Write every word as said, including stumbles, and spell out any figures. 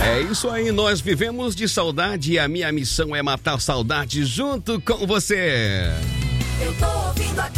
É isso aí, nós vivemos de saudade e a minha missão é matar saudade junto com você. Eu tô ouvindo aqui.